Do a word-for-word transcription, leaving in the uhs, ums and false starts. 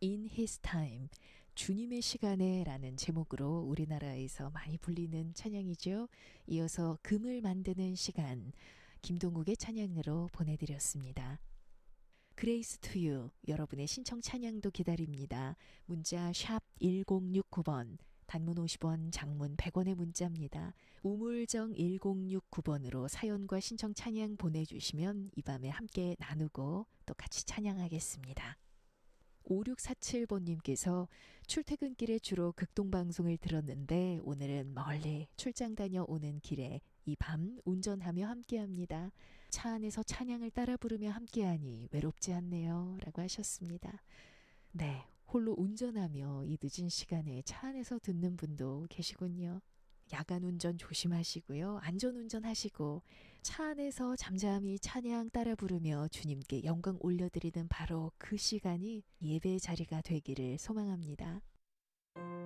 In His Time, 주님의 시간에 라는 제목으로 우리나라에서 많이 불리는 찬양이죠. 이어서 금을 만드는 시간, 김동국의 찬양으로 보내드렸습니다. 그레이스 투유, 여러분의 신청 찬양도 기다립니다. 문자 샵 일공육구 번, 단문 오십 원, 장문 백 원의 문자입니다. 우물정 일공육구 번으로 사연과 신청 찬양 보내주시면 이 밤에 함께 나누고 또 같이 찬양하겠습니다. 오육사칠 번님께서 출퇴근길에 주로 극동방송을 들었는데 오늘은 멀리 출장 다녀오는 길에 이 밤 운전하며 함께합니다. 차 안에서 찬양을 따라 부르며 함께하니 외롭지 않네요. 라고 하셨습니다. 네, 홀로 운전하며 이 늦은 시간에 차 안에서 듣는 분도 계시군요. 야간 운전 조심하시고요. 안전운전 하시고 차 안에서 잠잠히 찬양 따라 부르며 주님께 영광 올려드리는 바로 그 시간이 예배의 자리가 되기를 소망합니다.